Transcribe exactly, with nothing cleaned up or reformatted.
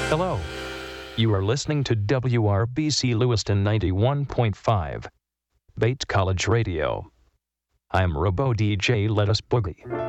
Hello. You are listening to W R B C Lewiston ninety-one point five, Bates College Radio. I'm Robo D J Let Us Boogie.